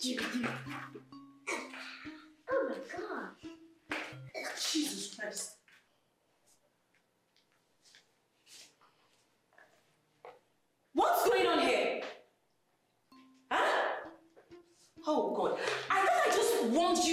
Oh my God. Jesus Christ. What's going on here? Huh? Oh God.